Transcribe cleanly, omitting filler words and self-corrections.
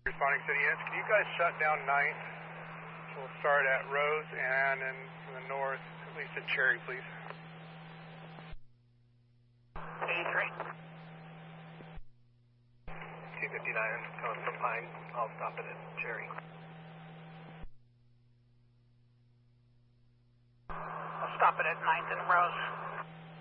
Responding City Ends, can you guys shut down 9th? We'll start at Rose and in the north, at least at Cherry, please. 83. 259 coming from Pine. I'll stop it at Cherry. I'll stop it at 9th and Rose.